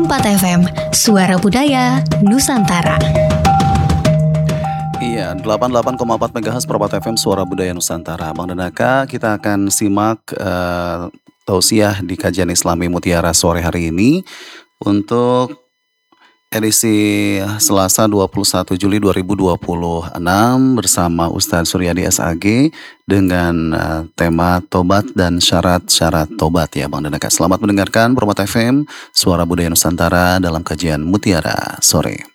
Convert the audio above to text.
Permata FM, Suara Budaya Nusantara. Iya, 88,4 MHz Permata FM Suara Budaya Nusantara. Bang Danaka, kita akan simak tausiah di kajian Islami Mutiara sore hari ini untuk edisi Selasa 21 Juli 2026 bersama Ustadz Suryadi SAG dengan tema tobat dan syarat-syarat tobat ya Bang Danaka. Selamat mendengarkan Permata FM Suara Budaya Nusantara dalam kajian Mutiara sore.